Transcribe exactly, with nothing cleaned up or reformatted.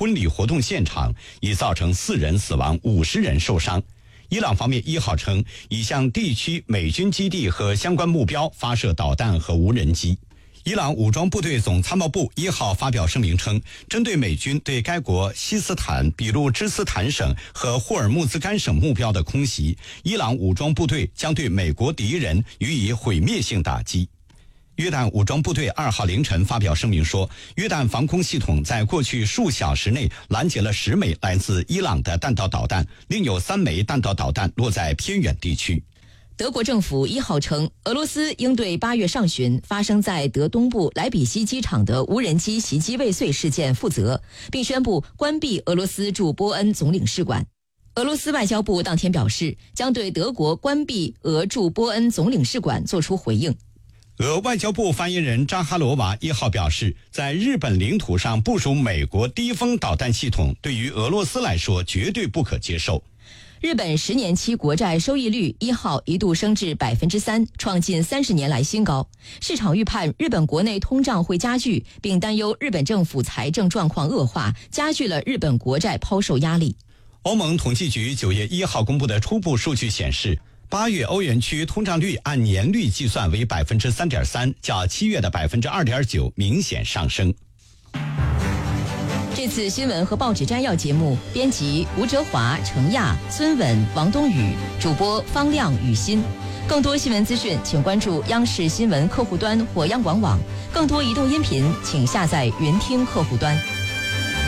婚礼活动现场，已造成四人死亡、五十人受伤。伊朗方面一号称，已向地区美军基地和相关目标发射导弹和无人机。伊朗武装部队总参谋部一号发表声明称，针对美军对该国西斯坦、比路支斯坦省和霍尔木兹干省目标的空袭，伊朗武装部队将对美国敌人予以毁灭性打击。约旦武装部队二号凌晨发表声明说，约旦防空系统在过去数小时内拦截了十枚来自伊朗的弹道导弹，另有三枚弹道导弹落在偏远地区。 德国政府一号称，俄罗斯应对八月上旬发生在德东部莱比锡机场的无人机袭击未遂事件负责，并宣布关闭俄罗斯驻波恩总领事馆。俄罗斯外交部当天表示，将对德国关闭俄驻波恩总领事馆作出回应。 俄外交部发言人扎哈罗娃一号表示，在日本领土上部署美国低风导弹系统，对于俄罗斯来说绝对不可接受。 日本十年期国债收益率一号一度升至百分之三，创近三十年来新高。市场预判日本国内通胀会加剧，并担忧日本政府财政状况恶化，加剧了日本国债抛售压力。 欧盟统计局九月一号公布的初步数据显示，八月欧元区通胀率按年率计算为百分之三点三，较七月的百分之二点九明显上升。 这次新闻和报纸摘要节目，编辑吴哲华、程亚、孙稳、王冬雨，主播方亮、雨欣。更多新闻资讯，请关注央视新闻客户端或央广网。更多移动音频，请下载云听客户端。